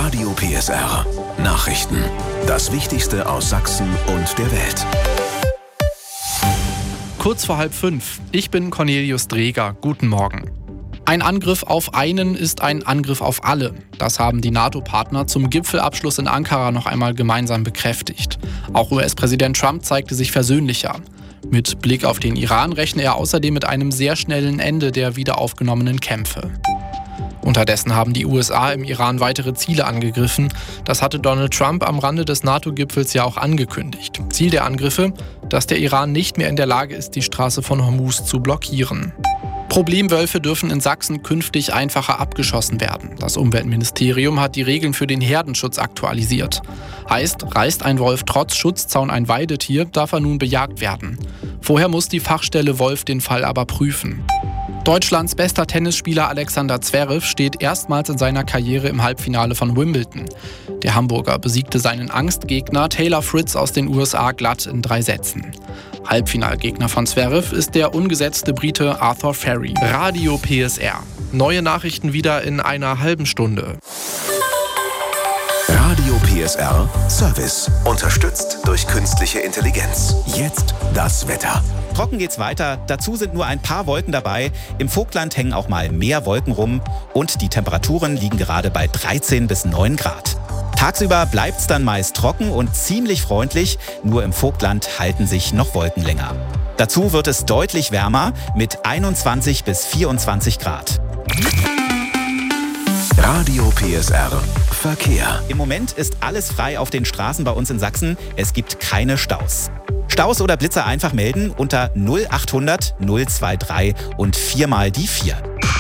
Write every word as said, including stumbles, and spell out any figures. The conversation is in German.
Radio P S R. Nachrichten. Das Wichtigste aus Sachsen und der Welt. Kurz vor halb fünf. Ich bin Cornelius Dreger. Guten Morgen. Ein Angriff auf einen ist ein Angriff auf alle. Das haben die NATO-Partner zum Gipfelabschluss in Ankara noch einmal gemeinsam bekräftigt. Auch U S-Präsident Trump zeigte sich versöhnlicher. Mit Blick auf den Iran rechne er außerdem mit einem sehr schnellen Ende der wiederaufgenommenen Kämpfe. Unterdessen haben die U S A im Iran weitere Ziele angegriffen. Das hatte Donald Trump am Rande des NATO-Gipfels ja auch angekündigt. Ziel der Angriffe, dass der Iran nicht mehr in der Lage ist, die Straße von Hormuz zu blockieren. Problemwölfe dürfen in Sachsen künftig einfacher abgeschossen werden. Das Umweltministerium hat die Regeln für den Herdenschutz aktualisiert. Heißt, reißt ein Wolf trotz Schutzzaun ein Weidetier, darf er nun bejagt werden. Vorher muss die Fachstelle Wolf den Fall aber prüfen. Deutschlands bester Tennisspieler Alexander Zverev steht erstmals in seiner Karriere im Halbfinale von Wimbledon. Der Hamburger besiegte seinen Angstgegner Taylor Fritz aus den U S A glatt in drei Sätzen. Halbfinalgegner von Zverev ist der ungesetzte Brite Arthur Ferry. Radio P S R. Neue Nachrichten wieder in einer halben Stunde. Radio P S R Service. Unterstützt durch künstliche Intelligenz. Jetzt das Wetter. Trocken geht's weiter, dazu sind nur ein paar Wolken dabei. Im Vogtland hängen auch mal mehr Wolken rum und die Temperaturen liegen gerade bei dreizehn bis neun Grad. Tagsüber bleibt's dann meist trocken und ziemlich freundlich, nur im Vogtland halten sich noch Wolken länger. Dazu wird es deutlich wärmer mit einundzwanzig bis vierundzwanzig Grad. Radio P S R Verkehr. Im Moment ist alles frei auf den Straßen bei uns in Sachsen. Es gibt keine Staus. Staus oder Blitzer einfach melden unter null achthundert null drei drei und viermal die vier.